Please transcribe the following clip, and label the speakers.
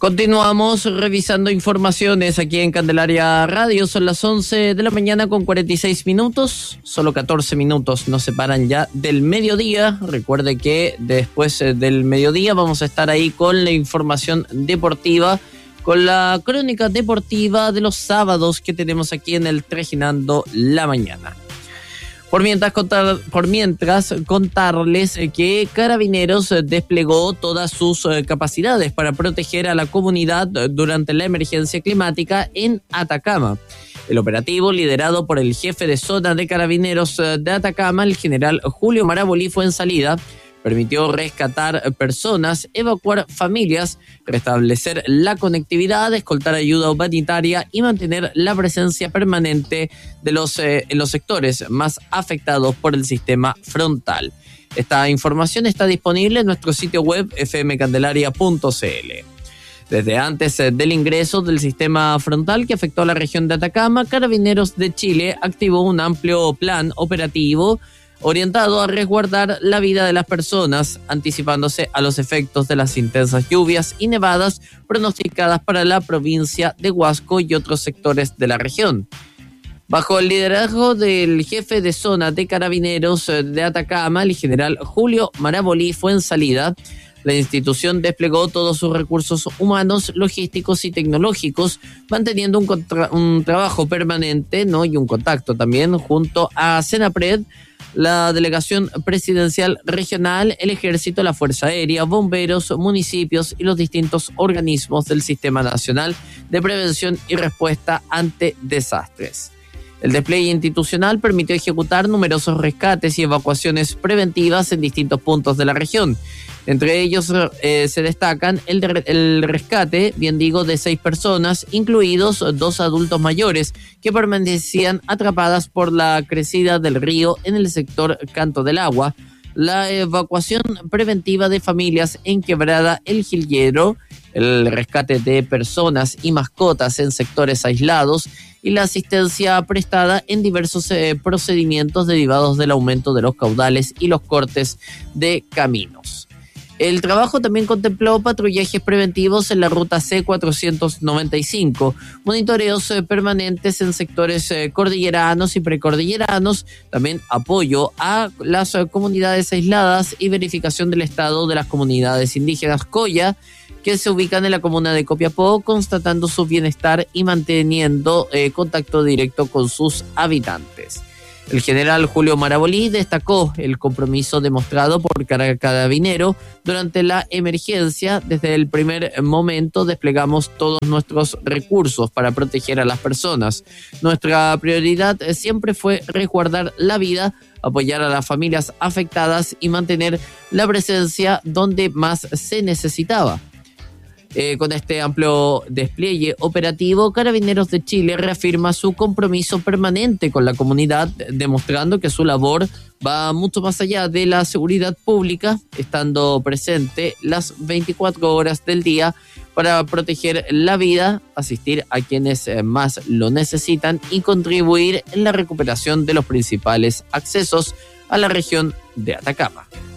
Speaker 1: Continuamos revisando informaciones aquí en Candelaria Radio. Son las 11 de la mañana con 46 minutos. Solo 14 minutos nos separan ya del mediodía. Recuerde que después del mediodía vamos a estar ahí con la información deportiva, con la crónica deportiva de los sábados que tenemos aquí en el Trajinando la Mañana. Por mientras contarles que Carabineros desplegó todas sus capacidades para proteger a la comunidad durante la emergencia climática en Atacama. El operativo, liderado por el jefe de zona de Carabineros de Atacama, el general Julio Marabolí Fuenzalida, permitió rescatar personas, evacuar familias, restablecer la conectividad, escoltar ayuda humanitaria y mantener la presencia permanente de en los sectores más afectados por el sistema frontal. Esta información está disponible en nuestro sitio web fmcandelaria.cl. Desde antes del ingreso del sistema frontal que afectó a la región de Atacama, Carabineros de Chile activó un amplio plan operativo orientado a resguardar la vida de las personas, anticipándose a los efectos de las intensas lluvias y nevadas pronosticadas para la provincia de Huasco y otros sectores de la región. Bajo el liderazgo del jefe de zona de Carabineros de Atacama, el general Julio Marabolí Fuenzalida, la institución desplegó todos sus recursos humanos, logísticos y tecnológicos, manteniendo un trabajo permanente, ¿no? Y un contacto también junto a Senapred, la Delegación Presidencial Regional, el Ejército, la Fuerza Aérea, bomberos, municipios y los distintos organismos del Sistema Nacional de Prevención y Respuesta ante Desastres. El despliegue institucional permitió ejecutar numerosos rescates y evacuaciones preventivas en distintos puntos de la región. Entre ellos se destacan el rescate, de 6 personas, incluidos 2 adultos mayores que permanecían atrapadas por la crecida del río en el sector Canto del Agua, la evacuación preventiva de familias en Quebrada El Jilguero, el rescate de personas y mascotas en sectores aislados y la asistencia prestada en diversos procedimientos derivados del aumento de los caudales y los cortes de caminos. El trabajo también contempló patrullajes preventivos en la ruta C495, monitoreos permanentes en sectores cordilleranos y precordilleranos, también apoyo a las comunidades aisladas y verificación del estado de las comunidades indígenas Coya, que se ubican en la comuna de Copiapó, constatando su bienestar y manteniendo contacto directo con sus habitantes. El general Julio Marabolí destacó el compromiso demostrado por Carabinero durante la emergencia. Desde el primer momento desplegamos todos nuestros recursos para proteger a las personas. Nuestra prioridad siempre fue resguardar la vida, apoyar a las familias afectadas y mantener la presencia donde más se necesitaba. Con este amplio despliegue operativo, Carabineros de Chile reafirma su compromiso permanente con la comunidad, demostrando que su labor va mucho más allá de la seguridad pública, estando presente las 24 horas del día para proteger la vida, asistir a quienes más lo necesitan y contribuir en la recuperación de los principales accesos a la región de Atacama.